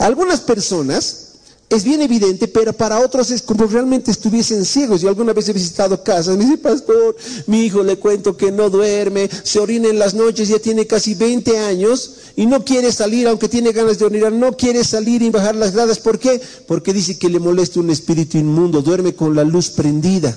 Algunas personas es bien evidente, pero para otros es como realmente estuviesen ciegos. Yo alguna vez he visitado casas, me dice, pastor, mi hijo le cuento que no duerme, se orina en las noches, ya tiene casi 20 años y no quiere salir, aunque tiene ganas de orinar, no quiere salir y bajar las gradas. ¿Por qué? Porque dice que le molesta un espíritu inmundo, duerme con la luz prendida.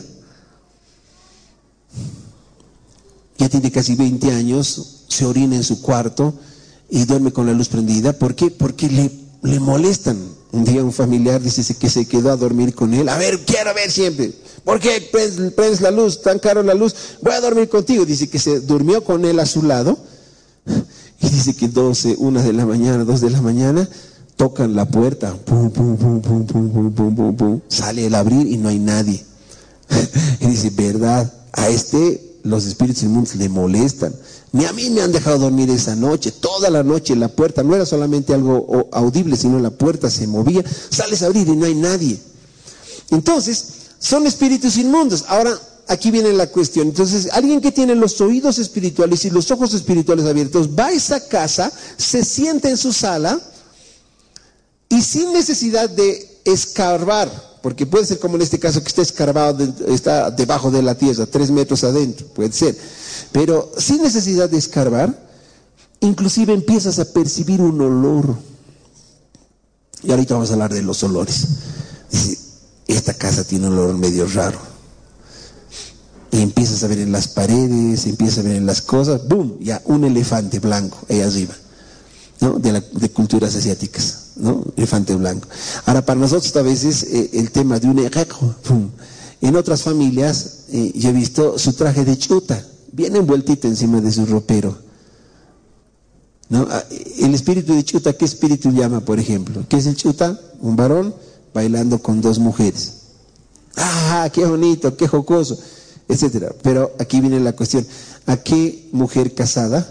Ya tiene casi 20 años, se orina en su cuarto y duerme con la luz prendida. ¿Por qué? Porque le molestan. Un día un familiar dice que se quedó a dormir con él. A ver, quiero ver siempre. ¿Por qué prendes la luz? Tan caro la luz. Voy a dormir contigo. Dice que se durmió con él a su lado. Y dice que 12, 1 de la mañana, 2 de la mañana, tocan la puerta. Pum, pum, pum, pum, pum, pum, pum, pum, pum. Sale el abrir y no hay nadie. Y dice, verdad, a los espíritus inmundos le molestan. Ni a mí me han dejado dormir esa noche, toda la noche la puerta, no era solamente algo audible, sino la puerta se movía, sales a abrir y no hay nadie. Entonces, son espíritus inmundos. Ahora, aquí viene la cuestión. Entonces, alguien que tiene los oídos espirituales y los ojos espirituales abiertos, va a esa casa, se sienta en su sala y sin necesidad de escarbar, porque puede ser como en este caso que está escarbado, está debajo de la tierra, 3 metros adentro, puede ser. Pero sin necesidad de escarbar, inclusive empiezas a percibir un olor. Y ahorita vamos a hablar de los olores. Dice, esta casa tiene un olor medio raro. Y empiezas a ver en las paredes, empiezas a ver en las cosas, ¡boom! Ya un elefante blanco ahí arriba, ¿no? De culturas asiáticas, ¿no? Elefante blanco. Ahora, para nosotros a veces el tema de un ejeco, ¡pum! En otras familias yo he visto su traje de chuta, bien envueltito encima de su ropero, ¿no? El espíritu de chuta, ¿qué espíritu llama, por ejemplo? ¿Qué es el chuta? Un varón bailando con 2 mujeres. ¡Ah, qué bonito, qué jocoso! Etcétera. Pero aquí viene la cuestión: ¿a qué mujer casada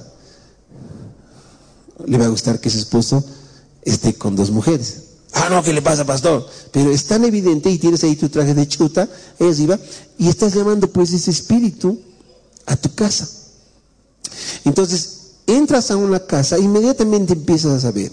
le va a gustar que su esposo esté con 2 mujeres? Ah, no, ¿qué le pasa, pastor? Pero es tan evidente, y tienes ahí tu traje de chuta, arriba, y estás llamando pues ese espíritu a tu casa. Entonces, entras a una casa, inmediatamente empiezas a saber.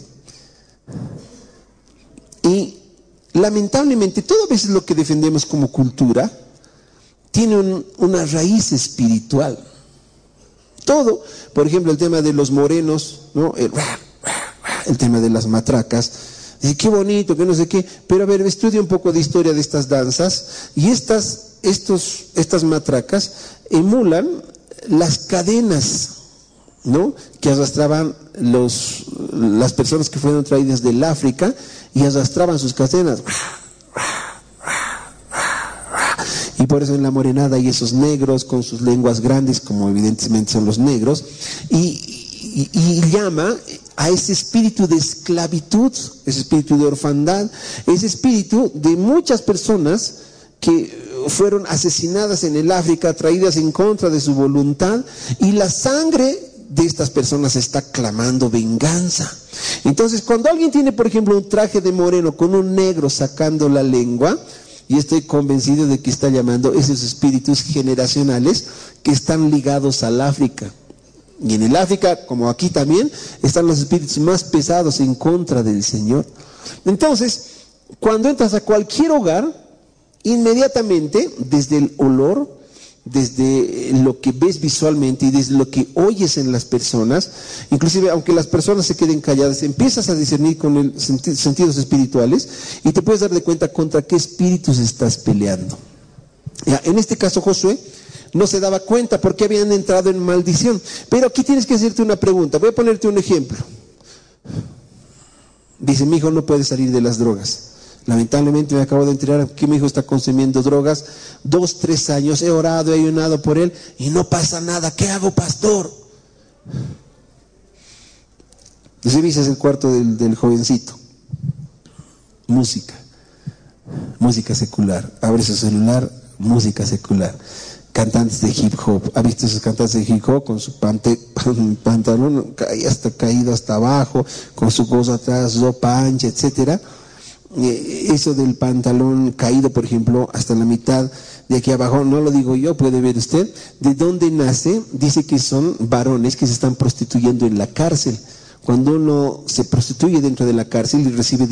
Y lamentablemente, todo a veces lo que defendemos como cultura tiene una raíz espiritual. Todo, por ejemplo, el tema de los morenos, ¿no? El tema de las matracas. Dice, qué bonito, que no sé qué. Pero a ver, estudia un poco de historia de estas danzas. Y estas matracas emulan las cadenas, ¿no? Que arrastraban las personas que fueron traídas del África y arrastraban sus cadenas. Y por eso en la morenada hay esos negros con sus lenguas grandes, como evidentemente son los negros, y llama a ese espíritu de esclavitud, ese espíritu de orfandad, ese espíritu de muchas personas que fueron asesinadas en el África, traídas en contra de su voluntad, y la sangre de estas personas está clamando venganza. Entonces, cuando alguien tiene, por ejemplo, un traje de moreno con un negro sacando la lengua, y estoy convencido de que está llamando esos espíritus generacionales que están ligados al África. Y en el África, como aquí también, están los espíritus más pesados en contra del Señor. Entonces, cuando entras a cualquier hogar, inmediatamente, desde el olor, desde lo que ves visualmente y desde lo que oyes en las personas, inclusive aunque las personas se queden calladas, empiezas a discernir con sentidos espirituales y te puedes dar de cuenta contra qué espíritus estás peleando. Ya, en este caso Josué no se daba cuenta porque habían entrado en maldición. Pero aquí tienes que hacerte una pregunta. Voy a ponerte un ejemplo. Dice, mi hijo no puede salir de las drogas. Lamentablemente me acabo de enterar que mi hijo está consumiendo drogas 2, 3 años, he orado, he ayunado por él y no pasa nada. ¿Qué hago, pastor? Revisas el cuarto del jovencito. Música secular. Abre su celular, música secular. Cantantes de hip hop. ¿Ha visto esos cantantes de hip hop con su pantalón caído hasta abajo, con su cosa atrás, ropa ancha, etcétera? Eso del pantalón caído, por ejemplo, hasta la mitad de aquí abajo, no lo digo yo, puede ver usted. ¿De dónde nace? Dice que son varones que se están prostituyendo en la cárcel. Cuando uno se prostituye dentro de la cárcel y recibe